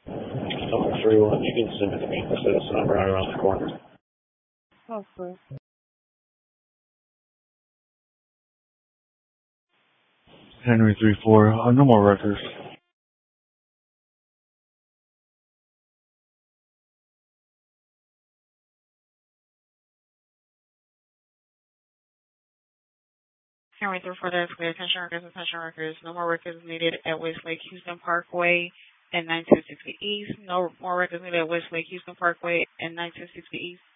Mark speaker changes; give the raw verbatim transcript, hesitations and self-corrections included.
Speaker 1: Number three one, you can send it to me. I said it's not right around the corner.
Speaker 2: Okay.
Speaker 3: Henry three four. Uh, no more records.
Speaker 2: Henry three four, that's clear. Attention records, attention records. No more records needed at Westlake Houston Parkway and nineteen sixty East. No more records needed at Westlake Houston Parkway and nineteen sixty East.